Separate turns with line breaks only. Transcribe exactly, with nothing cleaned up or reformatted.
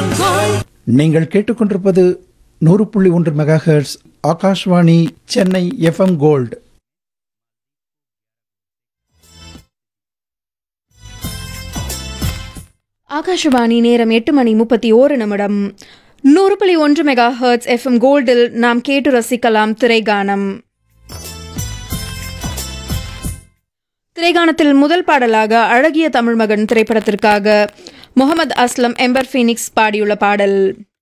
நீங்கள் கேட்டுக்கொண்டிருப்பது நூறு புள்ளி ஒன்று mega hertz Akashvani Chennai FM gold.
Akashvani நேரம் எட்டு மணி முப்பத்தி ஓரு நிமிடம். நூறு புள்ளி ஒன்று மெகா ஹெர்ட்ஸ் எஃப்எம் கோல்டில் நாம் கேட்டு ரசிக்கலாம் திரைகானம். திரைகானத்தில் முதல் பாடலாக அழகிய தமிழ் மகன் திரைப்படத்திற்காக முகமது அஸ்லம் எம்பர் ஃபீனிக்ஸ் பாடியுள்ள பாடல்.